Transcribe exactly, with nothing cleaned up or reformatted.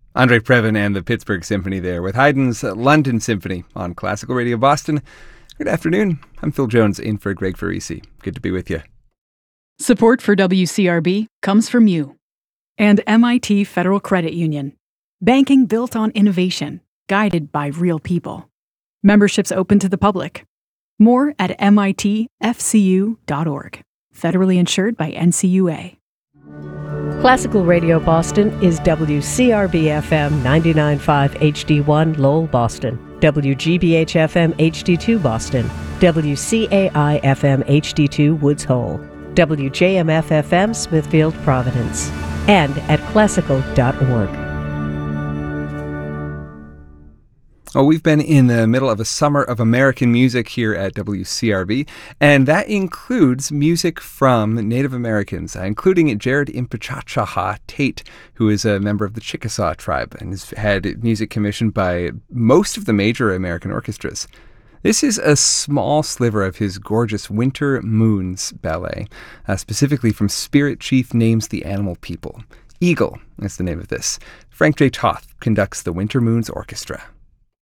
Andre Previn and the Pittsburgh Symphony there with Haydn's London Symphony on Classical Radio Boston. Good afternoon. I'm Phil Jones in for Greg Farisi. Good to be with you. Support for W C R B comes from you and M I T Federal Credit Union. Banking built on innovation, guided by real people. Memberships open to the public. More at M I T F C U dot org. Federally insured by N C U A. Classical Radio Boston is W C R B F M ninety-nine point five H D one Lowell, Boston, W G B H F M H D two Boston, W C A I F M H D two Woods Hole, W J M F F M Smithfield, Providence, and at classical dot org. Well, we've been in the middle of a summer of American music here at W C R B, and that includes music from Native Americans, uh, including Jared Impichachaha Tate, who is a member of the Chickasaw tribe and has had music commissioned by most of the major American orchestras. This is a small sliver of his gorgeous Winter Moons ballet, uh, specifically from Spirit Chief Names the Animal People. Eagle is the name of this. Frank J. Toth conducts the Winter Moons Orchestra.